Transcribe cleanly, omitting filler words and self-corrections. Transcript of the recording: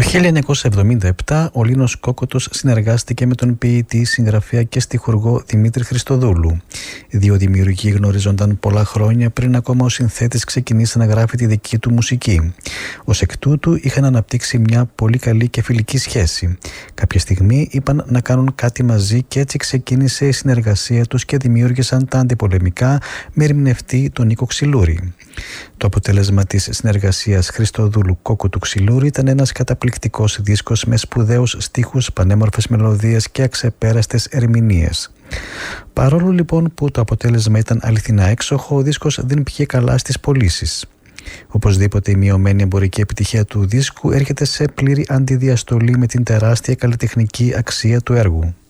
1977 ο Λίνος Κόκοτος συνεργάστηκε με τον ποιητή, συγγραφέα και στιχουργό Δημήτρη Χριστοδούλου. Οι δύο δημιουργοί γνωρίζονταν πολλά χρόνια πριν ακόμα ο συνθέτης ξεκινήσει να γράφει τη δική του μουσική. Ως εκ τούτου είχαν αναπτύξει μια πολύ καλή και φιλική σχέση. Κάποια στιγμή είπαν να κάνουν κάτι μαζί και έτσι ξεκίνησε η συνεργασία τους και δημιούργησαν τα αντιπολεμικά με ερμηνευτή τον Νίκο Ξυλούρη. Το αποτέλεσμα της συνεργασίας Χριστοδούλου-Κόκοτου Ξυλούρη ήταν ένας καταπληκτικός δίσκος με σπουδαίους στίχους, πανέμορφες μελωδίες και αξεπέραστες ερμηνείες. Παρόλο λοιπόν που το αποτέλεσμα ήταν αληθινά έξοχο, ο δίσκος δεν πήγε καλά στις πωλήσεις. Οπωσδήποτε η μειωμένη εμπορική επιτυχία του δίσκου έρχεται σε πλήρη αντιδιαστολή με την τεράστια καλλιτεχνική αξία του έργου.